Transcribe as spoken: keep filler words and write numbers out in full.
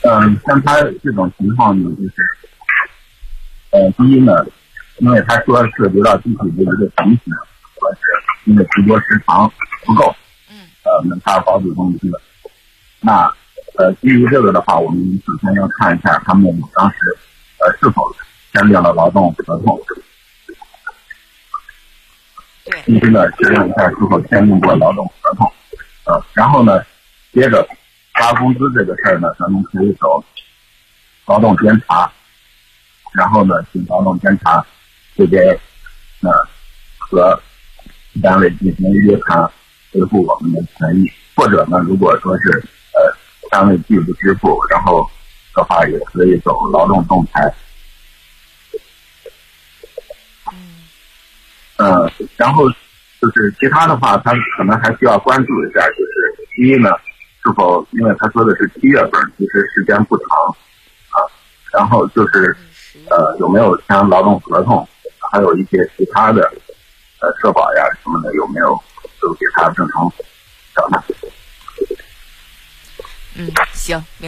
嗯，像他这种情况呢，就是，呃，第一呢，因为他说涉及到具体的一个情形，说是因为直播时长不够， 嗯， 呃，没法保底工资。那呃，基于这个的话，我们首先要看一下他们当时呃是否签订了劳动合同。 对。 必须呢确认一下是否签订过劳动合同。呃，然后呢，接着发工资这个事儿呢，咱们可以走劳动监察，然后呢，请劳动监察这边呃和单位进行约谈，维护我们的权益。或者呢，如果说是呃单位拒不支付，然后的话也可以走劳动仲裁。嗯、呃，然后就是其他的话，他可能还需要关注一下，就是第一呢，是否因为他说的是七月份，其实时间不长啊，然后就是呃有没有签劳动合同，还有一些其他的呃社保呀什么的有没有都给他正常缴纳。 嗯，行。